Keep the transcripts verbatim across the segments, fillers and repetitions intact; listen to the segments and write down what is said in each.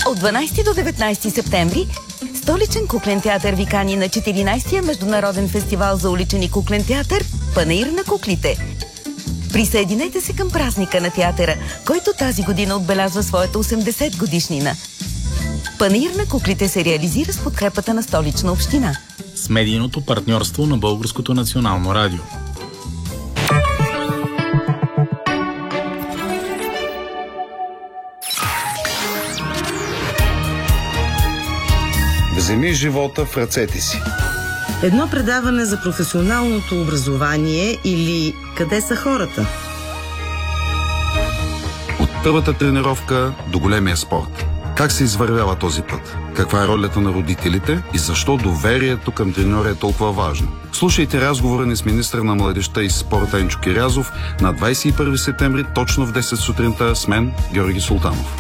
От дванайсети до деветнайсети септември Столичен куклен театър ви кани на четиринайсетия международен фестивал за уличен и куклен театър «Панаир на куклите». Присъединете се към празника на театъра, който тази година отбелязва своята осемдесет годишнина. «Панаир на куклите» се реализира с подкрепата на Столична община. С медийното партньорство на Българското национално радио. Вземи живота в ръцете си. Едно предаване за професионалното образование или къде са хората? От първата тренировка до големия спорт. Как се извървява този път? Каква е ролята на родителите и защо доверието към треньора е толкова важно? Слушайте разговора ни с министър на младежта и спорта Енчо Кирязов на двайсет и първи септември точно в десет сутринта с мен, Георги Султанов.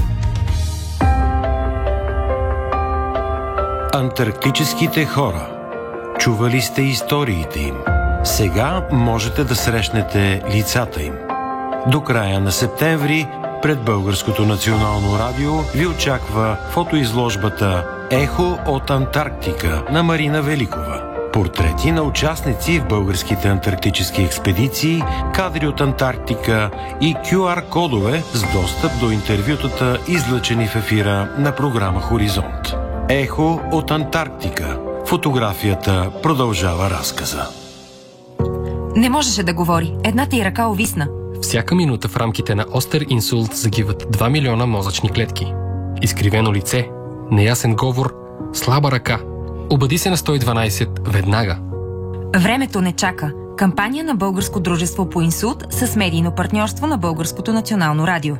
Антарктическите хора. Чували сте историите им. Сега можете да срещнете лицата им. До края на септември пред Българското национално радио ви очаква фотоизложбата «Ехо от Антарктика» на Марина Великова. Портрети на участници в българските антарктически експедиции, кадри от Антарктика и кю ар кодове с достъп до интервютата, излъчени в ефира на програма Хоризонт. Ехо от Антарктика. Фотографията продължава разказа. Не можеше да говори. Едната й ръка увисна. Всяка минута в рамките на остър инсулт загиват два милиона мозъчни клетки. Изкривено лице, неясен говор, слаба ръка. Обади се на сто и дванайсет веднага. Времето не чака. Кампания на Българско дружество по инсулт с медийно партньорство на Българското национално радио.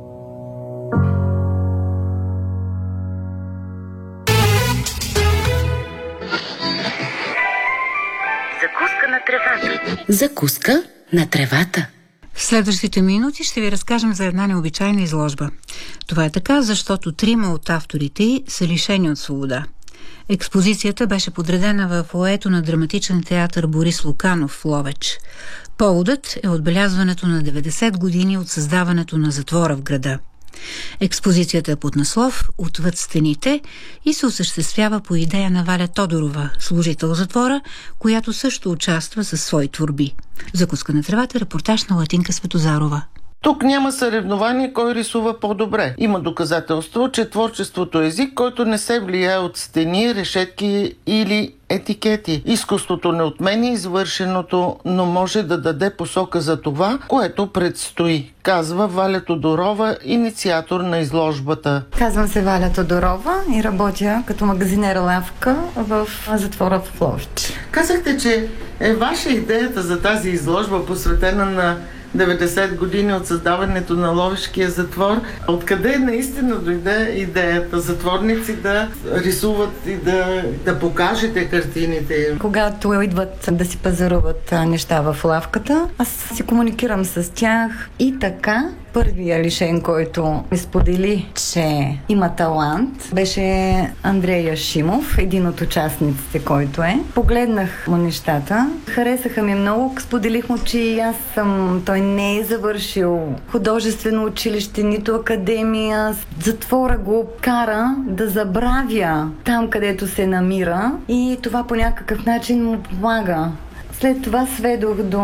Закуска на тревата. Закуска на тревата. В следващите минути ще ви разкажем за една необичайна изложба. Това е така, защото трима от авторите й са лишени от свобода. Експозицията беше подредена в фоайето на драматичен театър Борис Луканов в Ловеч. Поводът е отбелязването на деветдесет години от създаването на затвора в града. Експозицията е под наслов «Отвъд стените» и се осъществява по идея на Валя Тодорова, служител в затвора, която също участва със свои творби. Закуска на тревата, репортаж на Латинка Светозарова. Тук няма съревнование кой рисува по-добре. Има доказателство, че творчеството е език, който не се влияе от стени, решетки или етикети. Изкуството не отменя извършеното, но може да даде посока за това, което предстои, казва Валя Тодорова, инициатор на изложбата. Казвам се Валя Тодорова и работя като магазинера лавка в затвора в Ловеч. Казахте, че е ваша идеята за тази изложба, посветена на деветдесет години от създаването на Ловешкия затвор. Откъде наистина дойде идеята затворници да рисуват и да, да покажете картините им? Когато идват да си пазаруват неща в лавката, аз си комуникирам с тях и така първия лишен, който ми сподели, че има талант, беше Андрей Яшимов, един от участниците, който е. Погледнах му нещата, харесаха ми много, споделих му, че и аз съм, той не е завършил художествено училище, нито академия. Затвора го кара да забравя там, където се намира и това по някакъв начин му помага. След това сведох до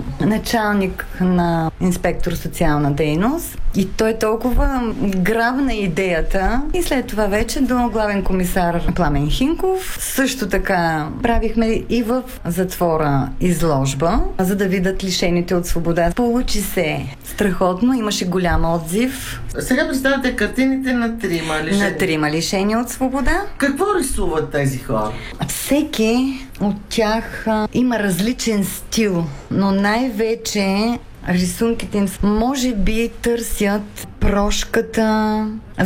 началник на инспектор социална дейност и той толкова грабна идеята и след това вече до главен комисар Пламен Хинков. Също така правихме и в затвора изложба, за да видят лишените от свобода. Получи се страхотно, имаше голям отзив. Сега представяте картините на трима лишени. На трима лишени от свобода. Какво рисуват тези хора? Всеки от тях а, има различен стил, но най-вече рисунките им може би търсят прошката,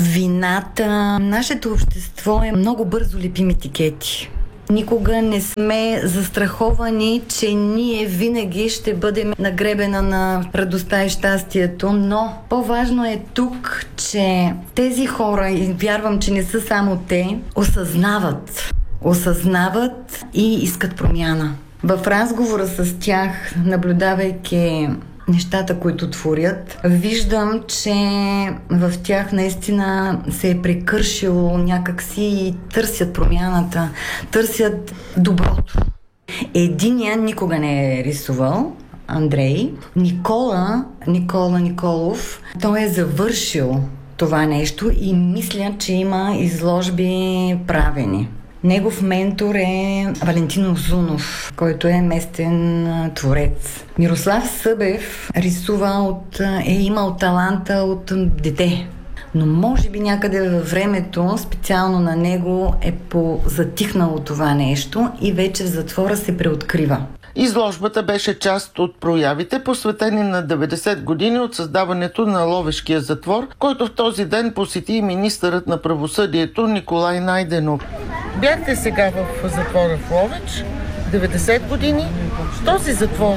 вината. Нашето общество е много бързо лепим етикети. Никога не сме застраховани, че ние винаги ще бъдем нагребена на радостта и щастието, но по-важно е тук, че тези хора, и вярвам, че не са само те, осъзнават. Осъзнават и искат промяна. В разговора с тях, наблюдавайки нещата, които творят. Виждам, че в тях наистина се е прекършило някакси и търсят промяната, търсят доброто. Единия никога не е рисувал, Андрей. Никола, Никола Николов, той е завършил това нещо и мисля, че има изложби правени. Негов ментор е Валентин Озунов, който е местен творец. Мирослав Събев рисува от, е имал таланта от дете. Но може би някъде във времето, специално на него, е позатихнало това нещо и вече в затвора се преоткрива. Изложбата беше част от проявите, посветени на деветдесет години от създаването на Ловешкия затвор, който в този ден посети и министърът на правосъдието Николай Найденов. Бяхте сега в затвора в Ловеч, деветдесет години. Този затвор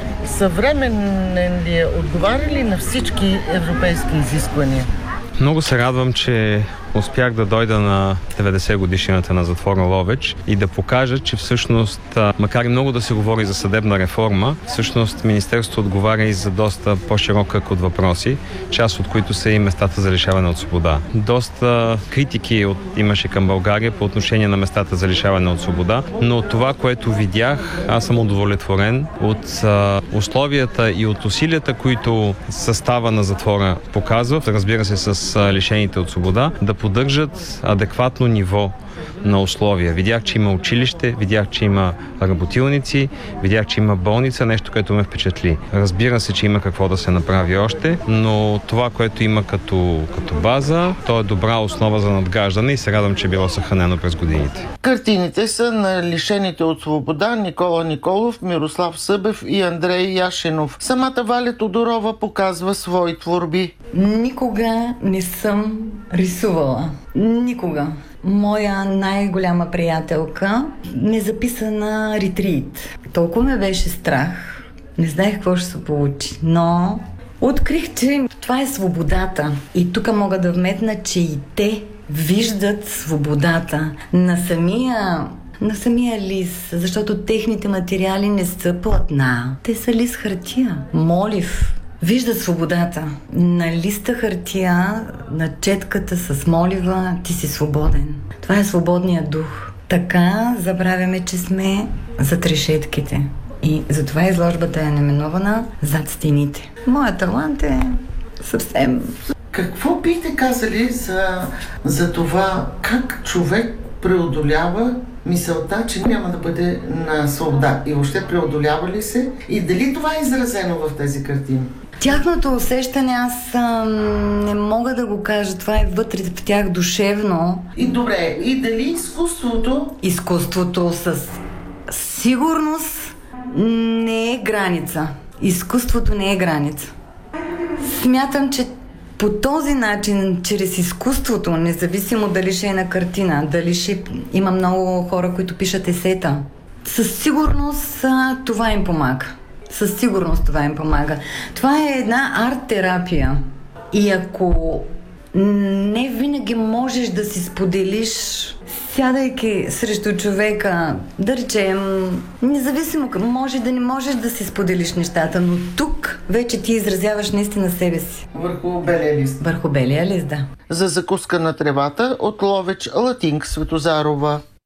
съвременен ли е, отговаря ли на всички европейски изисквания? Много се радвам, че успях да дойда на деветдесет годишнината на затвора Ловеч и да покажа, че всъщност, макар и много да се говори за съдебна реформа, всъщност Министерството отговаря и за доста по-широк кръг от въпроси, част от които са и местата за лишаване от свобода. Доста критики от, имаше към България по отношение на местата за лишаване от свобода, но това, което видях, аз съм удовлетворен от а, условията и от усилията, които състава на затвора показва, разбира се с а, лишените от свобода, да поддържат адекватно ниво на условия. Видях, че има училище, видях, че има работилници, видях, че има болница, нещо, което ме впечатли. Разбира се, че има какво да се направи още, но това, което има като, като база, то е добра основа за надграждане и се радвам, че е било съхранено през годините. Картините са на лишените от свобода Никола Николов, Мирослав Събев и Андрей Яшенов. Самата Валя Тодорова показва свои творби. Никога не съм рисувала. Никога. Моя най-голяма приятелка ме записа на ретрит. Толкова ме беше страх. Не знаех какво ще се получи. Но открих, че това е свободата. И тук мога да вметна, че и те виждат свободата на самия, на самия лист, защото техните материали не са платна. Те са лист хартия. Молив. Виждат свободата. На листа хартия, на четката с молива, ти си свободен. Това е свободният дух. Така забравяме, че сме зад решетките. И затова изложбата е наименована Зад стените. Моят талант е съвсем... Какво бихте казали за, за това как човек преодолява мисълта, че няма да бъде на свобода? И въобще преодолява ли се? И дали това е изразено в тези картини? Тяхното усещане аз а, не мога да го кажа. Това е вътре в тях душевно. И добре, и дали изкуството? Изкуството със сигурност не е граница. Изкуството не е граница. Смятам, че по този начин, чрез изкуството, независимо дали ще е на картина, дали ще има много хора, които пишат есета, със сигурност а, това им помага. Със сигурност това им помага. Това е една арт-терапия. И ако не винаги можеш да си споделиш, сядайки срещу човека, да речем, независимо, може да не можеш да си споделиш нещата, но тук вече ти изразяваш наистина себе си. Върху белия лист. Върху белия лист, да. За закуска на тревата от Ловеч Латинг Светозарова.